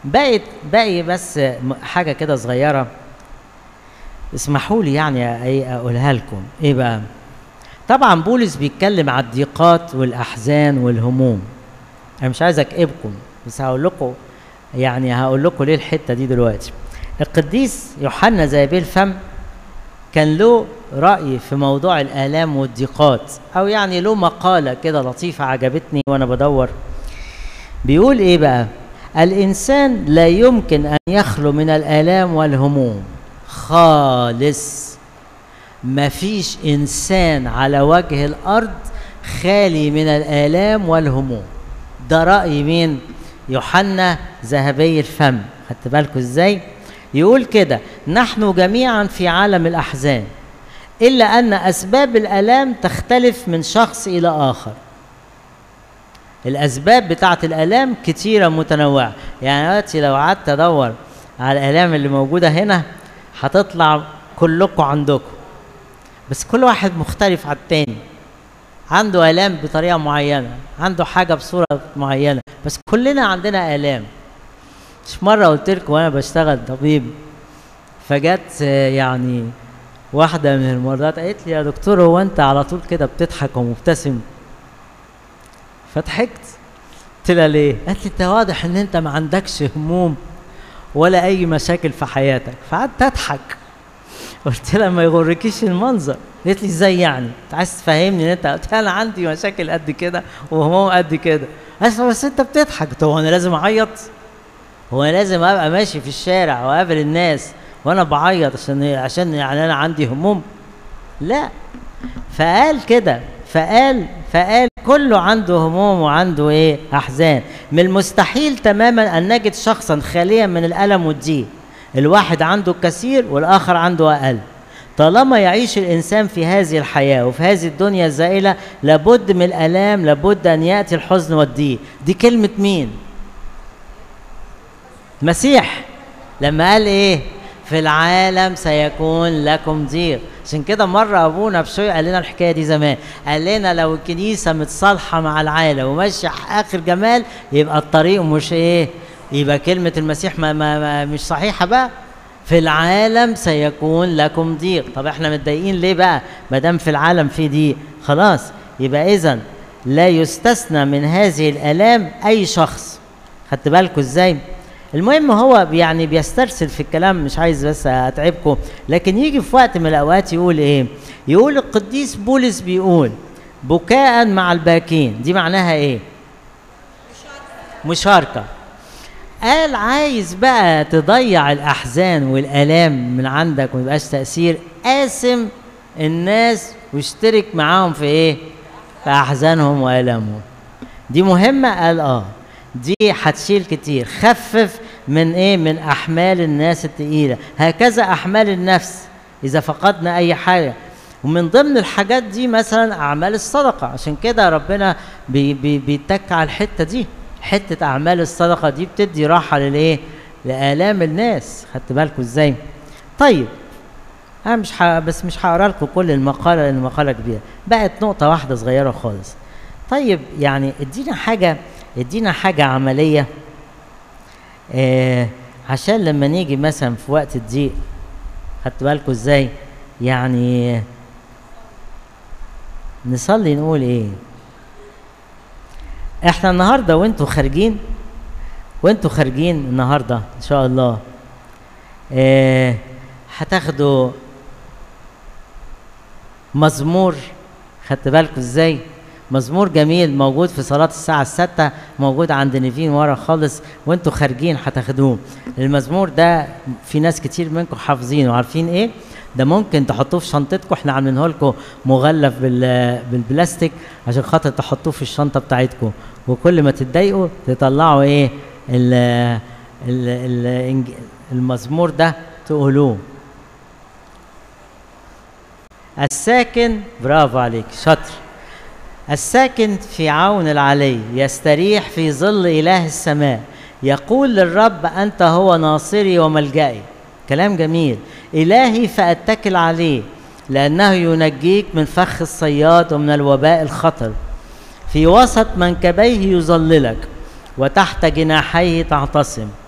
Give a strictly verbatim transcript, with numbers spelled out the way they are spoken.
بقت باقي بس حاجه كده صغيره، اسمحوا لي يعني ايه اقولها لكم. ايه بقى؟ طبعا بولس بيتكلم على الضيقات والاحزان والهموم. انا مش عايز اكئبكم، بس هقول لكم يعني هقول لكم ليه الحته دي دلوقتي. القديس يوحنا ذهبي الفم كان له رأي في موضوع الآلام والضيقات، أو يعني له مقالة كده لطيفة عجبتني وأنا بدور. بيقول إيه بقى؟ الإنسان لا يمكن أن يخلو من الآلام والهموم خالص. مفيش إنسان على وجه الأرض خالي من الآلام والهموم. ده رأي مين؟ يوحنا ذهبي الفم. خدت بالكم إزاي؟ يقول كده: نحن جميعا في عالم الأحزان، إلا أن أسباب الآلام تختلف من شخص إلى آخر. الأسباب بتاعت الآلام كتيرة متنوعة. يعني دلوقتي لو قعدت أدور على الآلام اللي موجودة هنا هتطلع كلكم عندكم، بس كل واحد مختلف عن التاني، عنده آلام بطريقة معينة، عنده حاجة بصورة معينة، بس كلنا عندنا آلام. مش مرة قلت لكم وأنا بشتغل طبيب، فجت يعني واحدة من المرات قالت لي: يا دكتور هو أنت على طول كده بتضحك ومبتسم؟ فضحكت. قلت لها: ليه؟ قالت لي: أنت واضح إن أنت ما عندكش هموم ولا أي مشاكل في حياتك. فقعدت أضحك. قلت لها: ما يغركيش المنظر. قالت لي: إزاي يعني؟ أنت عايز تفهمني إن أنت؟ قلت لها: أنا عندي مشاكل قد كده وهموم قد كده. قالت لي: بس أنت بتضحك. قلت: هو أنا لازم أعيط؟ هو أنا لازم أبقى ماشي في الشارع وأقابل الناس وأنا بعيط عشان عشان يعني أنا عندي هموم؟ لا. فقال كده، فقال فقال كله عنده هموم وعنده إيه؟ أحزان. من المستحيل تماما أن نجد شخصا خاليا من الألم والضيق. الواحد عنده كثير والآخر عنده أقل. طالما يعيش الإنسان في هذه الحياة وفي هذه الدنيا الزائلة لابد من الآلام، لابد أن يأتي الحزن والضيق. دي كلمة مين؟ مسيح. لما قال إيه؟ في العالم سيكون لكم ضيق. عشان كده مرة أبونا بشوي قال لنا الحكاية دي زمان، قال لنا لو الكنيسة متصالحة مع العالم وماشية آخر جمال يبقى الطريق مش إيه؟ يبقى كلمة المسيح ما ما ما مش صحيحة بقى. في العالم سيكون لكم ضيق. طب احنا متضايقين ليه بقى؟ ما دام في العالم في ضيق خلاص. يبقى إذن لا يستثنى من هذه الآلام أي شخص. خدت بالكم إزاي؟ المهم هو يعني بيسترسل في الكلام، مش عايز بس اتعبكم، لكن يجي في وقت من الاوقات يقول ايه؟ يقول القديس بولس بيقول: بكاء مع الباكين. دي معناها ايه؟ مشاركة. قال عايز بقى تضيع الاحزان والالام من عندك وما يبقاش تاثير، قاسم الناس واشترك معاهم في ايه؟ في احزانهم والامهم. دي مهمة. قال اه دي هتشيل كتير. خفف من ايه؟ من احمال الناس التقيله. هكذا احمال النفس اذا فقدنا اي حاجه. ومن ضمن الحاجات دي مثلا اعمال الصدقه. عشان كده ربنا بي بي بيتك على الحته دي. حته اعمال الصدقه دي بتدي راحه للايه؟ لآلام الناس. خدت بالكم ازاي؟ طيب انا مش ح... بس مش هقرا لكم كل المقاله لان المقاله كبيره. بقت نقطه واحده صغيره خالص. طيب يعني ادينا حاجه ادينا حاجة عملية آه عشان لما نيجي مثلا في وقت الضيق. خدت بالكم ازاي؟ يعني نصلي نقول ايه؟ احنا النهارده وانتوا خارجين وانتوا خارجين النهارده ان شاء الله آه هتاخدوا مزمور. خدت بالكم ازاي؟ مزمور جميل موجود في صلاة الساعة الستة، موجود عند نيفين ورا خالص، وانتوا خارجين هتاخدوه. المزمور ده في ناس كتير منكم حافظينه وعارفين ايه؟ ده ممكن تحطوه في شنطتكم. احنا عاملينه لكم مغلف بالبلاستيك عشان خاطر تحطوه في الشنطة بتاعتكم، وكل ما تتضايقوا تطلعوا ايه؟ ال ال ال المزمور ده تقولوه. الساكن، برافو عليك شاطر. الساكن في عون العلي يستريح في ظل إله السماء. يقول للرب: أنت هو ناصري وملجئي. كلام جميل. إلهي فأتكل عليه لأنه ينجيك من فخ الصياد ومن الوباء الخطر. في وسط منكبيه يظللك وتحت جناحيه تعتصم.